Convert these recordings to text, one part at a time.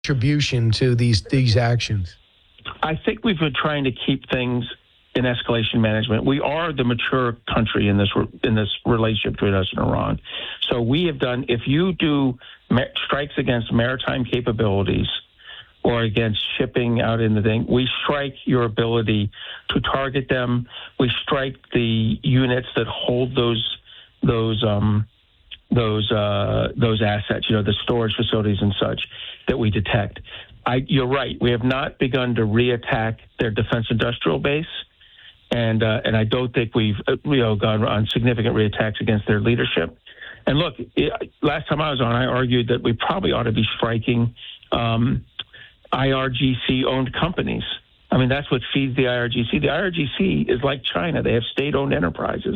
contribution to these actions? I think we've been trying to keep things in escalation management. We are the mature country in this relationship between us and Iran. So we have done, if you do strikes against maritime capabilities or against shipping out in the thing, we strike your ability to target them. We strike the units that hold those assets, the storage facilities and such that we detect. You're right. We have not begun to reattack their defense industrial base, and I don't think we've gone on significant reattacks against their leadership. And look, last time I was on, I argued that we probably ought to be striking IRGC-owned companies. I mean, that's what feeds the IRGC. The IRGC is like China. They have state-owned enterprises,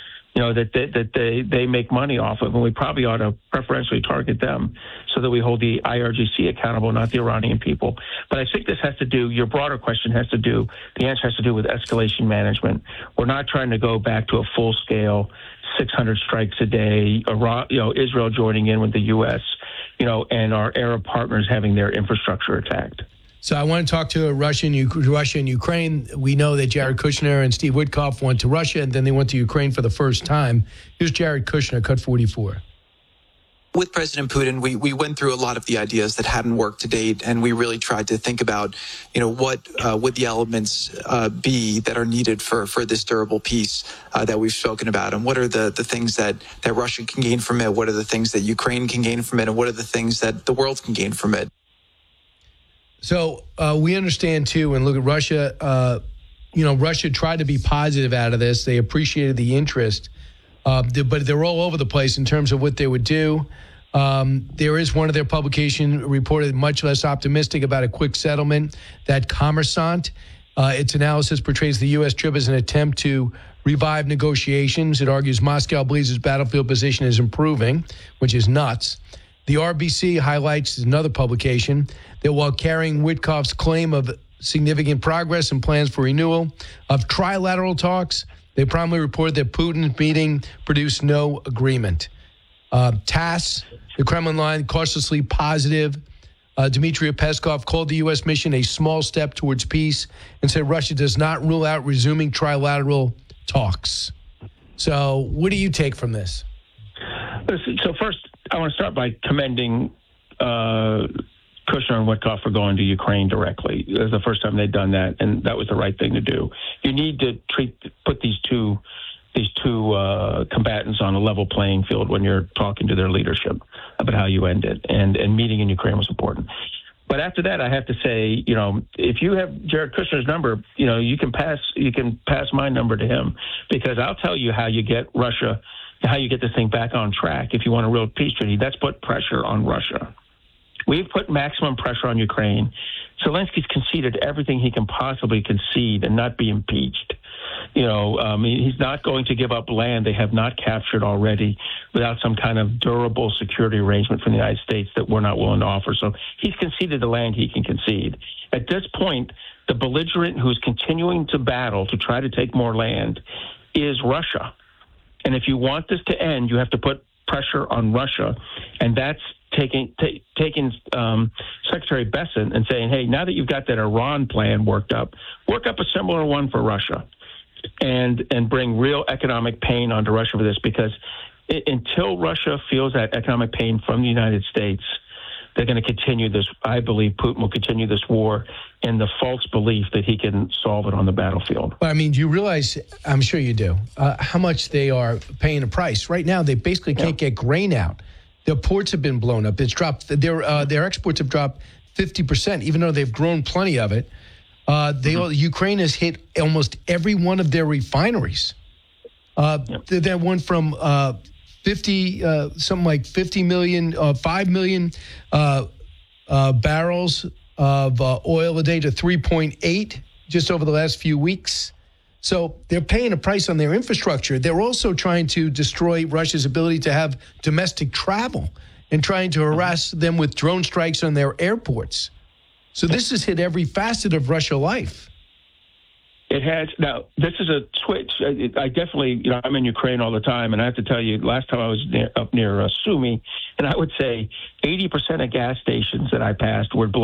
that they make money off of, and we probably ought to preferentially target them so that we hold the IRGC accountable, not the Iranian people. But I think this has to do, your broader question the answer has to do with escalation management. We're not trying to go back to a full-scale 600 strikes a day, Israel joining in with the U.S., and our Arab partners having their infrastructure attacked. So I want to talk to Russia and Ukraine. We know that Jared Kushner and Steve Witkoff went to Russia, and then they went to Ukraine for the first time. Here's Jared Kushner, Cut 44. With President Putin, we went through a lot of the ideas that hadn't worked to date, and we really tried to think about, what would the elements be that are needed for this durable peace that we've spoken about, and what are the things that Russia can gain from it, what are the things that Ukraine can gain from it, and what are the things that the world can gain from it. So we understand, too, and look at Russia. Russia tried to be positive out of this. They appreciated the interest, but they're all over the place in terms of what they would do. There is one of their publications reported much less optimistic about a quick settlement, that Kommersant. Its analysis portrays the U.S. trip as an attempt to revive negotiations. It argues Moscow believes its battlefield position is improving, which is nuts. The RBC highlights another publication that while carrying Witkoff's claim of significant progress and plans for renewal of trilateral talks, they promptly reported that Putin's meeting produced no agreement. TASS, the Kremlin line, cautiously positive. Dmitry Peskov called the U.S. mission a small step towards peace and said Russia does not rule out resuming trilateral talks. So what do you take from this? So first, I want to start by commending Kushner and Witkoff for going to Ukraine directly. It was the first time they'd done that, and that was the right thing to do. You need to put these two combatants on a level playing field when you're talking to their leadership about how you end it, and meeting in Ukraine was important. But after that, I have to say, if you have Jared Kushner's number, you can pass my number to him, because I'll tell you how you get this thing back on track. If you want a real peace treaty, that's put pressure on Russia. We've put maximum pressure on Ukraine. Zelensky's conceded everything he can possibly concede and not be impeached. He's not going to give up land they have not captured already without some kind of durable security arrangement from the United States that we're not willing to offer. So he's conceded the land he can concede. At this point, the belligerent who's continuing to battle to try to take more land is Russia. And if you want this to end, you have to put pressure on Russia, and that's taking Secretary Bessent and saying, hey, now that you've got that Iran plan work up a similar one for Russia, and bring real economic pain onto Russia for this, because until Russia feels that economic pain from the United States, they're going to continue this. I believe Putin will continue this war in the false belief that he can solve it on the battlefield. But, do you realize, I'm sure you do, how much they are paying a price? Right now, they basically can't get grain out. Their ports have been blown up. It's dropped. Their exports have dropped 50%, even though they've grown plenty of it. Ukraine has hit almost every one of their refineries. That went from 5 million barrels of oil a day to 3.8 just over the last few weeks. So they're paying a price on their infrastructure. They're also trying to destroy Russia's ability to have domestic travel and trying to harass them with drone strikes on their airports. So this has hit every facet of Russia life. It has. Now, this is a switch. I definitely, I'm in Ukraine all the time, and I have to tell you, last time I was up near Sumy, and I would say 80% of gas stations that I passed were